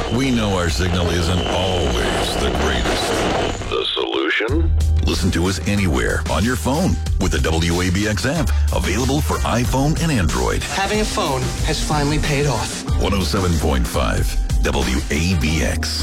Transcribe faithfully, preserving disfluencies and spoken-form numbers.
We know our signal isn't always the greatest. The solution? Listen to us anywhere on your phone with the W A B X app, available for iPhone and Android. Having a phone has finally paid off. one oh seven point five W A B X.